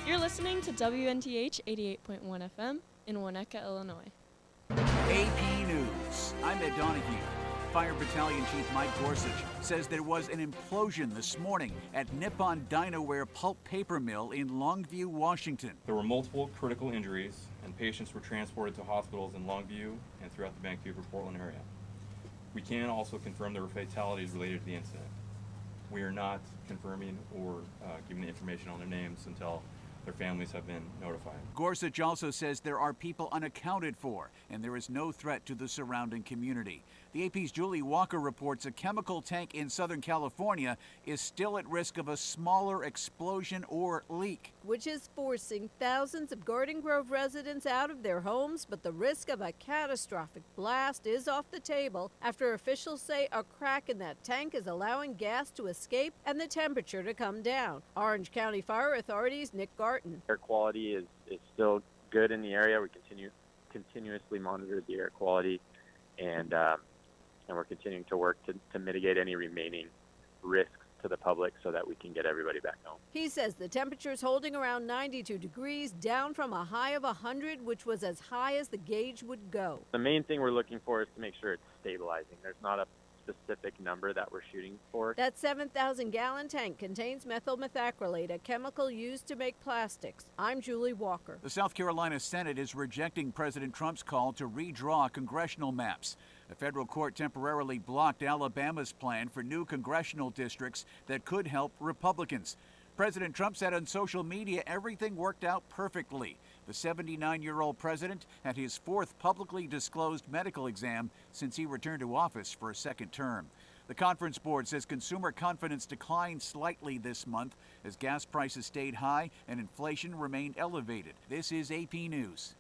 You're listening to WNTH 88.1 FM in Winnetka, Illinois. AP News. I'm Ed Donahue. Fire Battalion Chief Mike Gorsuch says there was an implosion this morning at Nippon Dynaware Pulp Paper Mill in Longview, Washington. There were multiple critical injuries, and patients were transported to hospitals in Longview and throughout the Vancouver-Portland area. We can also confirm there were fatalities related to the incident. We are not confirming or giving the information on their names until their families have been notified. Gorsuch also says there are people unaccounted for, and there is no threat to the surrounding community. The AP's Julie Walker reports a chemical tank in Southern California is still at risk of a smaller explosion or leak, which is forcing thousands of Garden Grove residents out of their homes, but the risk of a catastrophic blast is off the table after officials say a crack in that tank is allowing gas to escape and the temperature to come down. Orange County Fire Authority's Nick Garton. Air quality is still good in the area. We continuously monitor the air quality, and we're continuing to work to mitigate any remaining risks to the public so that we can get everybody back home. He says the temperature is holding around 92 degrees, down from a high of 100, which was as high as the gauge would go. The main thing we're looking for is to make sure it's stabilizing. There's not a specific number that we're shooting for. That 7,000-gallon tank contains methyl methacrylate, a chemical used to make plastics. I'm Julie Walker. The South Carolina Senate is rejecting President Trump's call to redraw congressional maps. A federal court temporarily blocked Alabama's plan for new congressional districts that could help Republicans. President Trump said on social media everything worked out perfectly. The 79-year-old president had his fourth publicly disclosed medical exam since he returned to office for a second term. The Conference Board says consumer confidence declined slightly this month as gas prices stayed high and inflation remained elevated. This is AP News.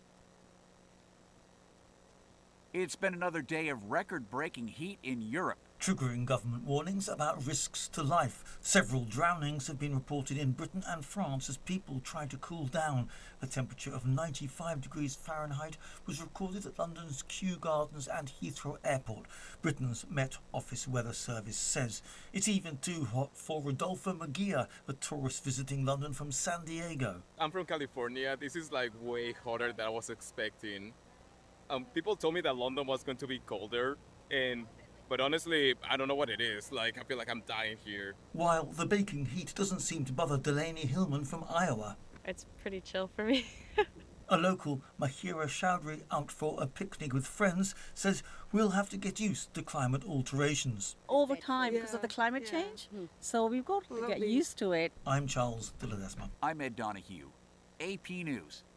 It's been another day of record-breaking heat in Europe, triggering government warnings about risks to life. Several drownings have been reported in Britain and France as people try to cool down. A temperature of 95 degrees Fahrenheit was recorded at London's Kew Gardens and Heathrow Airport. Britain's Met Office Weather Service says it's even too hot for Rodolfo Mejia, a tourist visiting London from San Diego. I'm from California. This is like way hotter than I was expecting. People told me that London was going to be colder, but honestly, I don't know what it is. I feel like I'm dying here. While the baking heat doesn't seem to bother Delaney Hillman from Iowa. It's pretty chill for me. A local, Mahira Chowdhury, out for a picnic with friends, says we'll have to get used to climate alterations. All the time because of the climate change. So we've got to get used to it. I'm Charles de Ledesma. I'm Ed Donahue. AP News.